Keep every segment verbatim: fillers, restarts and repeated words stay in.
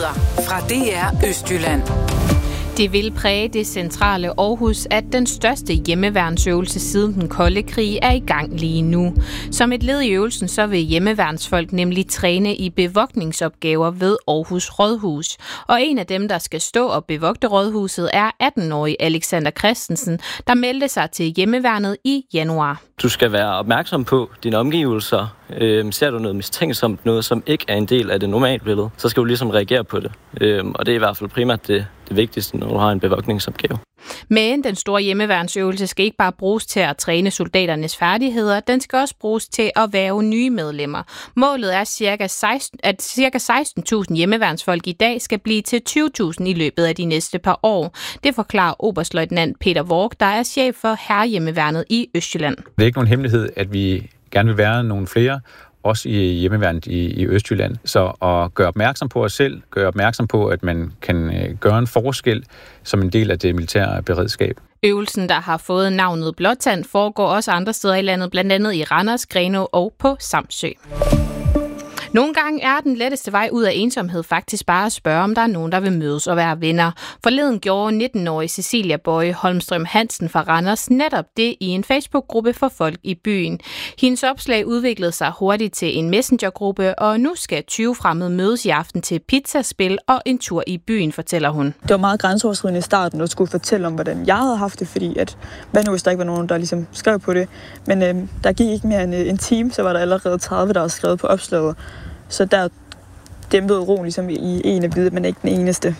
Nyheder fra D R Østjylland. Det vil præge det centrale Aarhus, at den største hjemmeværnsøvelse siden den kolde krig er i gang lige nu. Som et led i øvelsen, så vil hjemmeværnsfolk nemlig træne i bevogtningsopgaver ved Aarhus Rådhus. Og en af dem, der skal stå og bevogte rådhuset, er atten-årige Alexander Christensen, der meldte sig til hjemmeværnet i januar. Du skal være opmærksom på dine omgivelser. Øhm, ser du noget mistænksomt, noget som ikke er en del af det normale billede, så skal du ligesom reagere på det. Øhm, og det er i hvert fald primært det, det vigtigste, når du har en bevogtningsopgave. Men den store hjemmeværnsøvelse skal ikke bare bruges til at træne soldaternes færdigheder, den skal også bruges til at hverve nye medlemmer. Målet er, cirka seksten, at ca. seksten tusind hjemmeværnsfolk i dag skal blive til tyve tusind i løbet af de næste par år. Det forklarer oberstløjtnant Peter Work, der er chef for Hærhjemmeværnet i Østjylland. Det er ikke nogen hemmelighed, at vi gerne vil være nogle flere, også i hjemmeværnet i, i Østjylland. Så at gøre opmærksom på os selv, gøre opmærksom på, at man kan gøre en forskel som en del af det militære beredskab. Øvelsen, der har fået navnet Blåtand, foregår også andre steder i landet, blandt andet i Randers, Grenaa og på Samsø. Nogle gange er den letteste vej ud af ensomhed faktisk bare at spørge, om der er nogen, der vil mødes og være venner. Forleden gjorde nitten-årige Cecilia Bøje Holmstrøm Hansen fra Randers netop det i en Facebook-gruppe for folk i byen. Hendes opslag udviklede sig hurtigt til en messengergruppe, og nu skal tyve fremmede mødes i aften til pizzaspil og en tur i byen, fortæller hun. Det var meget grænseoverskridende i starten, at skulle fortælle om, hvordan jeg havde haft det, fordi at, hvad nu hvis der ikke var nogen, der ligesom skrev på det. Men øh, der gik ikke mere end en time, så var der allerede tredive, der var skrevet på opslaget. Så der dæmpede roen ligesom i en af vide, men ikke den eneste.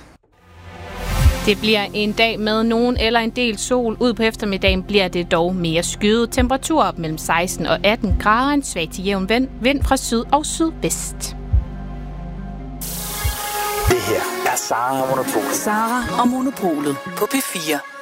Det bliver en dag med nogen eller en del sol. Ud på eftermiddagen bliver det dog mere skyet. Temperatur op mellem seksten og atten grader. En svag til jævn vind, vind fra syd og sydvest. Det her er Sara og Monopolet. Sara og Monopolet på P fire.